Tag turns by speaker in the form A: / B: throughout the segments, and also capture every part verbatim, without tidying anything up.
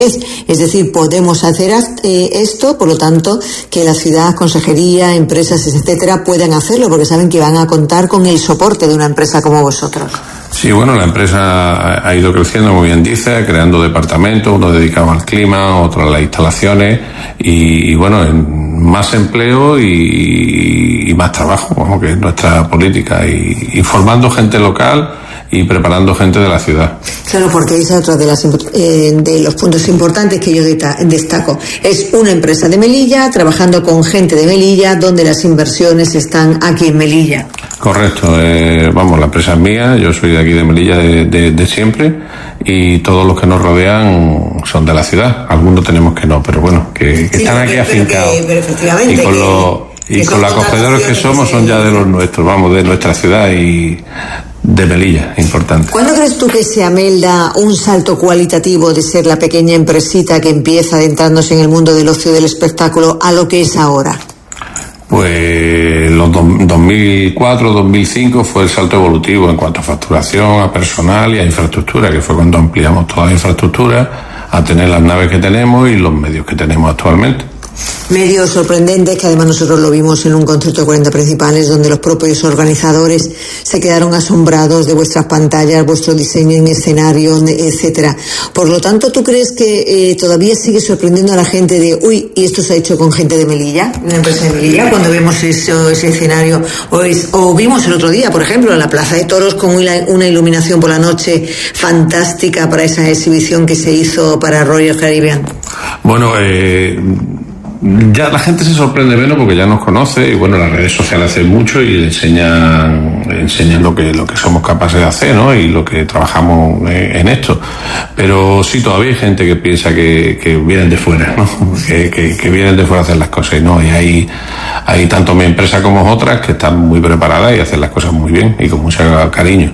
A: Es decir, podemos hacer eh, esto, por lo tanto, que la ciudad, consejería, empresas, etcétera, puedan hacerlo, porque saben que van a contar con el soporte de una empresa como vosotros.
B: Sí, bueno, la empresa ha ido creciendo, muy bien dice, creando departamentos, uno dedicado al clima, otro a las instalaciones, y, y bueno, más empleo y, y más trabajo, como que es nuestra política, y, y formando gente local y preparando gente de la ciudad.
A: Claro, porque esa es otra de, las, eh, de los puntos importantes que yo destaco. Es una empresa de Melilla, trabajando con gente de Melilla, donde las inversiones están aquí en Melilla.
B: Correcto, eh, vamos, la empresa es mía, yo soy de aquí de Melilla de, de, de siempre, y todos los que nos rodean son de la ciudad. Algunos tenemos que no, pero bueno, que, que sí, están aquí afincados.
A: Que, pero efectivamente,
B: y con
A: que,
B: los, y con los acogedores que somos son ya de los nuestros, vamos, de nuestra ciudad y de Melilla, importante.
A: ¿Cuándo crees tú que se amelda un salto cualitativo de ser la pequeña empresita que empieza adentrándose en el mundo del ocio y del espectáculo a lo que es ahora?
B: Pues los dos mil cuatro, dos mil cinco fue el salto evolutivo en cuanto a facturación, a personal y a infraestructura, que fue cuando ampliamos toda la infraestructura a tener las naves que tenemos y los medios que tenemos actualmente.
A: Medios sorprendentes que además nosotros lo vimos en un concierto de cuarenta principales, donde los propios organizadores se quedaron asombrados de vuestras pantallas, vuestro diseño en escenario, etcétera. Por lo tanto, ¿tú crees que eh, todavía sigue sorprendiendo a la gente de, uy, y esto se ha hecho con gente de Melilla, una empresa de Melilla, cuando vemos eso, ese escenario? O, es, o vimos el otro día, por ejemplo, en la Plaza de Toros con una iluminación por la noche fantástica para esa exhibición que se hizo para Royal Caribbean.
B: Bueno, eh... ya la gente se sorprende menos porque ya nos conoce y bueno, las redes sociales hacen mucho y enseñan, enseñan lo que, lo que somos capaces de hacer, ¿no? Y lo que trabajamos en esto. Pero sí, todavía hay gente que piensa que, que vienen de fuera, ¿no? Que, que, que vienen de fuera a hacer las cosas y no, y hay, hay tanto mi empresa como otras que están muy preparadas y hacen las cosas muy bien y con mucho cariño.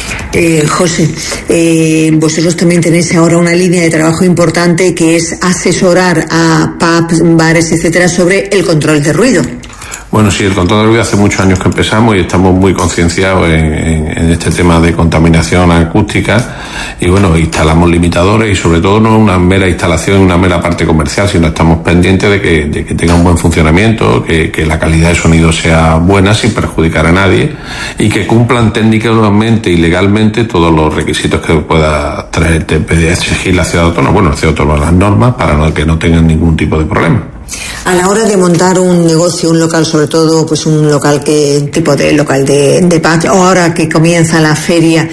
A: Eh, José, eh, vosotros también tenéis ahora una línea de trabajo importante que es asesorar a pubs, bares, etcétera, sobre el control de ruido.
B: Bueno, sí, el control de ruido hace muchos años que empezamos y estamos muy concienciados en, en, en este tema de contaminación acústica y bueno, instalamos limitadores y sobre todo no una mera instalación, una mera parte comercial, sino estamos pendientes de que, de que tenga un buen funcionamiento, que, que la calidad de sonido sea buena sin perjudicar a nadie y que cumplan técnicamente y legalmente todos los requisitos que pueda traer, exigir la ciudad autónoma, bueno, la ciudad autónoma, las normas para no, que no tengan ningún tipo de problema.
A: A la hora de montar un negocio, un local, sobre todo, pues un local que, tipo de local de, de patio, o ahora que comienza la feria,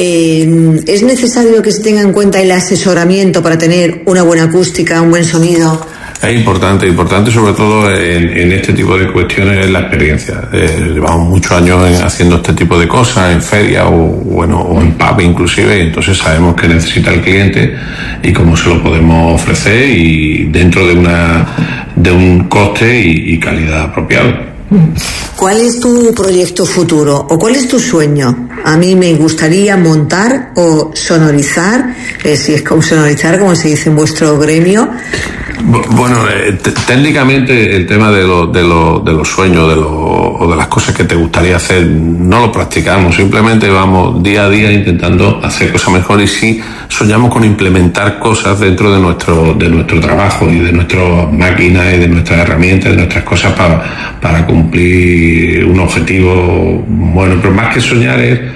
A: eh, ¿es necesario que se tenga en cuenta el asesoramiento para tener una buena acústica, un buen sonido?
B: Es importante, importante sobre todo en, en este tipo de cuestiones es la experiencia. Eh, llevamos muchos años en, haciendo este tipo de cosas, en feria o, bueno, o en pub inclusive, y entonces sabemos qué necesita el cliente y cómo se lo podemos ofrecer y dentro de una de un coste y, y calidad apropiado.
A: ¿Cuál es tu proyecto futuro o cuál es tu sueño? A mí me gustaría montar o sonorizar, eh, si es como sonorizar, como se dice en vuestro gremio.
B: Bueno, eh, t- técnicamente el tema de, lo, de, lo, de los sueños de lo, o de las cosas que te gustaría hacer no lo practicamos, simplemente vamos día a día intentando hacer cosas mejores y sí soñamos con implementar cosas dentro de nuestro de nuestro trabajo y de nuestras máquinas y de nuestras herramientas, de nuestras cosas para, para cumplir un objetivo bueno, pero más que soñar es eh,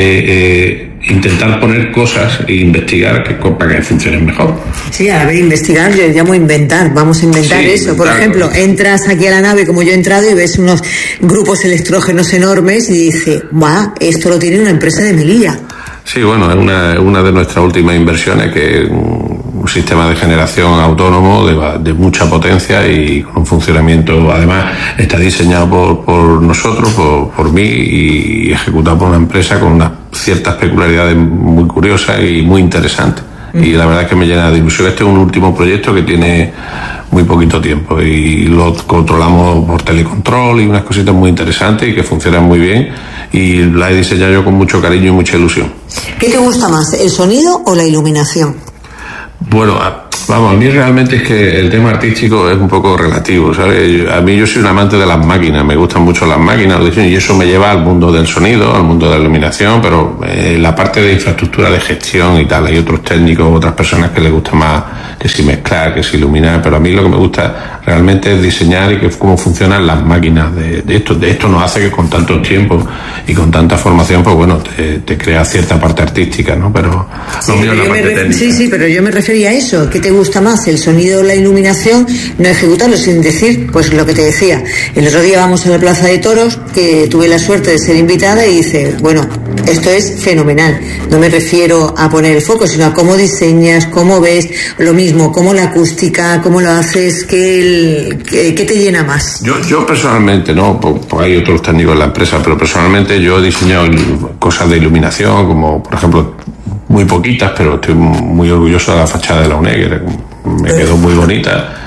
B: eh, intentar poner cosas e investigar que, para que funcionen mejor.
A: Sí, a ver, investigar, yo llamo inventar, vamos a inventar sí, eso. Inventar, por ejemplo, pues. Entras aquí a la nave como yo he entrado y ves unos grupos electrógenos enormes y dices, ¡guau! Esto lo tiene una empresa de Melilla.
B: Sí, bueno, es una, una de nuestras últimas inversiones que es un, un sistema de generación autónomo de, de mucha potencia y con un funcionamiento, además está diseñado por, por nosotros, por, por mí y ejecutado por una empresa con unas ciertas peculiaridades muy curiosas y muy interesantes. Mm. Y la verdad es que me llena de ilusión. Este es un último proyecto que tiene muy poquito tiempo y lo controlamos por telecontrol y unas cositas muy interesantes y que funcionan muy bien y la he diseñado yo con mucho cariño y mucha ilusión.
A: ¿Qué te gusta más, el sonido o la iluminación?
B: Bueno, a, Vamos, a mí realmente es que el tema artístico es un poco relativo, ¿sabes? A mí yo soy un amante de las máquinas, me gustan mucho las máquinas, y eso me lleva al mundo del sonido, al mundo de la iluminación, pero eh, la parte de infraestructura de gestión y tal, hay otros técnicos, otras personas que les gusta más que si mezclar, que si iluminar, pero a mí lo que me gusta realmente es diseñar y que cómo funcionan las máquinas de, de esto. De esto nos hace que con tanto tiempo y con tanta formación, pues bueno, te, te crea cierta parte artística, ¿no? Pero
A: sí,
B: lo mío es la parte
A: ref-
B: técnica.
A: Sí, sí, pero yo me refería a eso. ¿Qué te gusta más, el sonido o la iluminación? No ejecutarlo, sin decir, pues lo que te decía. El otro día vamos a la Plaza de Toros, que tuve la suerte de ser invitada y dice, bueno, esto es fenomenal. No me refiero a poner el foco, sino a cómo diseñas, cómo ves, lo mismo, cómo la acústica, cómo lo haces, qué, el, qué, qué te llena más.
B: Yo, yo personalmente, no, pues, pues hay otros técnicos en la empresa, pero personalmente yo he diseñado cosas de iluminación, como por ejemplo, muy poquitas, pero estoy muy orgulloso de la fachada de la U N E D, que me quedó muy bonita.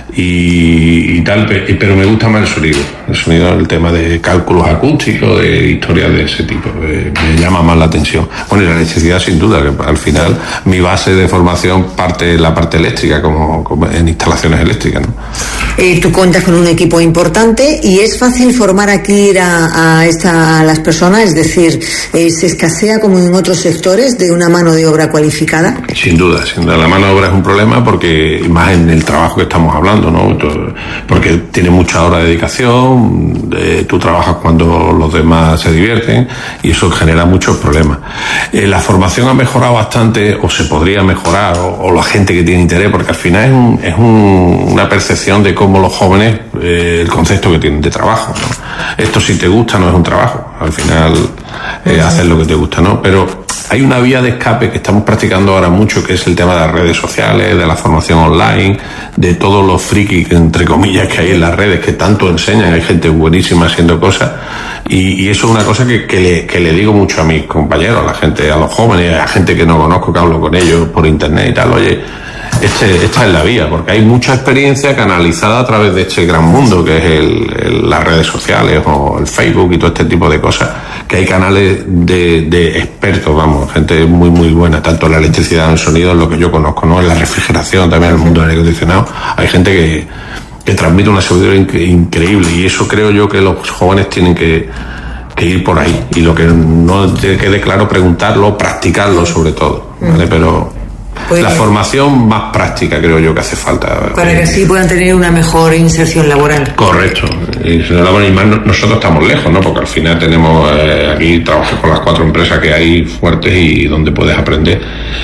B: Y, y tal, pero me gusta más el sonido, el sonido, el tema de cálculos acústicos, de historias de ese tipo, me, me llama más la atención. Bueno, y la electricidad sin duda, que al final mi base de formación parte de la parte eléctrica, como, como en instalaciones eléctricas, ¿no?
A: Eh, tú cuentas con un equipo importante y es fácil formar aquí a, a, esta, a las personas, es decir, eh, ¿se escasea como en otros sectores de una mano de obra cualificada?
B: Sin duda, sin duda, la mano de obra es un problema porque, más en el trabajo que estamos hablando, ¿no? Porque tiene mucha hora de dedicación, eh, tú trabajas cuando los demás se divierten y eso genera muchos problemas. Eh, la formación ha mejorado bastante, o se podría mejorar, o, o la gente que tiene interés, porque al final es, un, es un, una percepción de cómo los jóvenes, eh, el concepto que tienen de trabajo, ¿no? Esto, si te gusta, no es un trabajo, al final eh, hacer lo que te gusta, ¿no? Pero hay una vía de escape que estamos practicando ahora mucho, que es el tema de las redes sociales, de la formación online, de todos los frikis, entre comillas, que hay en las redes, que tanto enseñan, hay gente buenísima haciendo cosas, y, y eso es una cosa que, que, le, que le digo mucho a mis compañeros, a la gente, a los jóvenes, a gente que no conozco, que hablo con ellos por internet y tal, oye, este, esta es la vía, porque hay mucha experiencia canalizada a través de este gran mundo que es el, el, las redes sociales o el Facebook y todo este tipo de cosas, que hay canales de, de expertos, vamos, gente muy muy buena, tanto en la electricidad, en el sonido, en lo que yo conozco, ¿no? En la refrigeración, también en el mundo del aire acondicionado, hay gente que, que transmite una sabiduría incre- increíble, y eso creo yo que los jóvenes tienen que, que ir por ahí, y lo que no te quede claro, preguntarlo, practicarlo sobre todo, ¿vale? Pero pues la formación más práctica creo yo que hace falta.
A: Para que así puedan tener una mejor inserción laboral.
B: Correcto. Y más nosotros estamos lejos, ¿no? Porque al final tenemos eh, aquí trabajas con las cuatro empresas que hay fuertes y donde puedes aprender.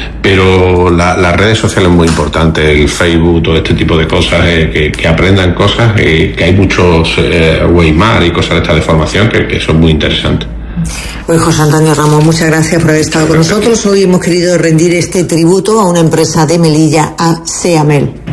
B: Pero la, las redes sociales es muy importante, el Facebook, todo este tipo de cosas, eh, que, que aprendan cosas, eh, que hay muchos eh, webinar y cosas de esta de formación que, que son muy interesantes.
A: Pues José Antonio Ramos, muchas gracias por haber estado con nosotros. Hoy hemos querido rendir este tributo a una empresa de Melilla, a Seamel.